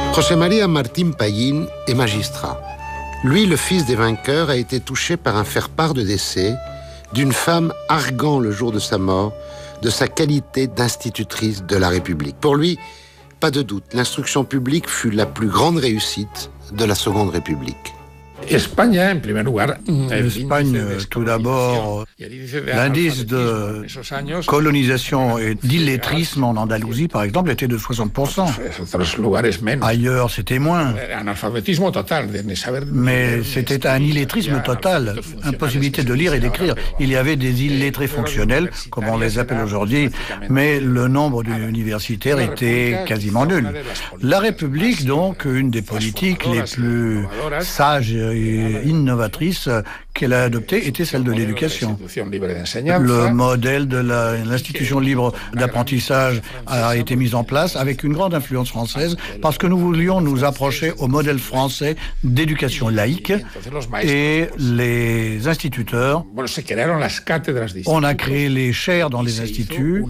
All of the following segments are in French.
José María Martín Pallín est magistrat. Lui, le fils des vainqueurs, a été touché par un faire-part de décès d'une femme arguant le jour de sa mort de sa qualité d'institutrice de la République. Pour lui, pas de doute, l'instruction publique fut la plus grande réussite de la Seconde République. Espagne, tout d'abord, l'indice de colonisation et d'illettrisme en Andalousie, par exemple, était de 60%. Ailleurs, c'était moins. Mais c'était un illettrisme total, impossibilité de lire et d'écrire. Il y avait des illettrés fonctionnels, comme on les appelle aujourd'hui, mais le nombre d'universitaires était quasiment nul. La République, donc, une des politiques les plus sages et innovatrice qu'elle a adoptée était celle de l'éducation. Le modèle de l'institution libre d'apprentissage a été mis en place avec une grande influence française parce que nous voulions nous approcher au modèle français d'éducation laïque et les instituteurs. On a créé les chaires dans les instituts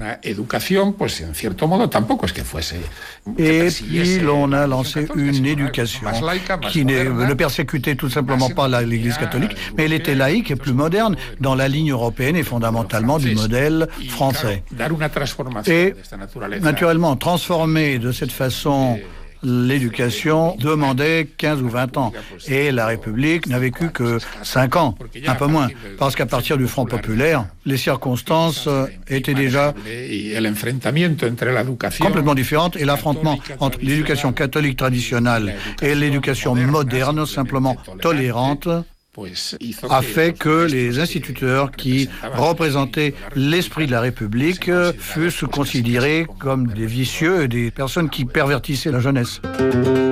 et puis l'on a lancé une éducation qui ne persécutait tout simplement pas l'Église catholique, mais elle était laïque et plus moderne dans la ligne européenne et fondamentalement du modèle français. Et naturellement, transformer de cette façon l'éducation demandait 15 ou 20 ans. Et la République n'a vécu que 5 ans, un peu moins. Parce qu'à partir du Front populaire, les circonstances étaient déjà complètement différentes. Et l'affrontement entre l'éducation catholique traditionnelle et l'éducation moderne, simplement tolérante, a fait que les instituteurs qui représentaient l'esprit de la République fussent considérés comme des vicieux et des personnes qui pervertissaient la jeunesse.